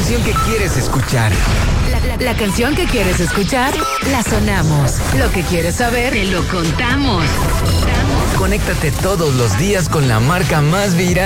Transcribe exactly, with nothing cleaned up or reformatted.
canción que quieres escuchar. La, la, la canción que quieres escuchar, la sonamos. Lo que quieres saber, te lo contamos. Conéctate todos los días con la marca más viral.